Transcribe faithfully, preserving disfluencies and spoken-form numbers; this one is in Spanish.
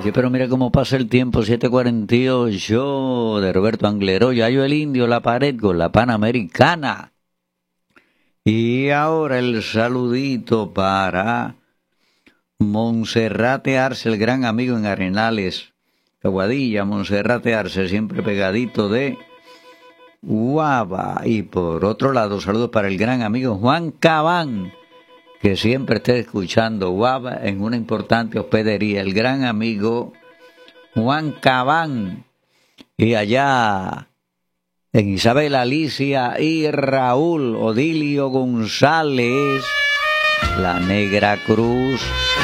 Sí, pero mira cómo pasa el tiempo, siete cuarenta y ocho de Roberto Angleró, Yayo el Indio, La Pared con la Panamericana. Y ahora el saludito para Monserrate Arce, el gran amigo en Arenales, Aguadilla, Monserrate Arce, siempre pegadito de Guava. Y por otro lado, saludos para el gran amigo Juan Cabán, que siempre esté escuchando Guava en una importante hospedería, el gran amigo Juan Cabán. Y allá en Isabel Alicia y Raúl Odilio González, la Negra Cruz.